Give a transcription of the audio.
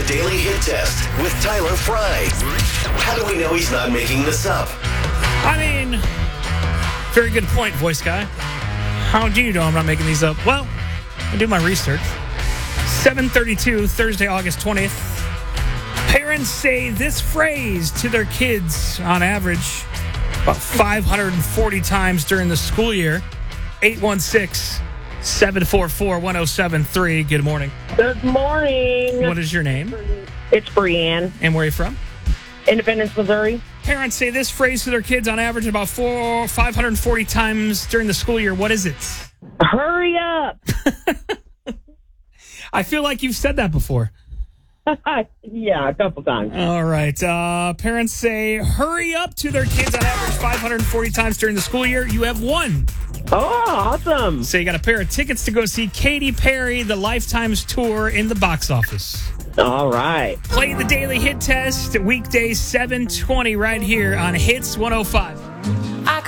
Daily Hit Test with Tyler Fry. How do we know he's not making this up? I mean, very good point, voice guy. How do you know I'm not making these up? Well, I do my research. 7:32, Thursday, August 20th. Parents say this phrase to their kids on average about 540 times during the school year. 816-744-1073. Good morning. Good morning. What is your name? It's Brianne, And where are you from? Independence, Missouri. Parents say this phrase to their kids on average about 540 times during the school year. What is it? Hurry up. I feel like you've said that before. Yeah, a couple times. All right. Parents say hurry up to their kids on average 540 times during the school year. You have one. Oh, awesome. So you got a pair of tickets to go see Katy Perry, the Lifetimes tour in the box office. All right. Play the Daily Hit Test weekdays 7:20 right here on Hits 105.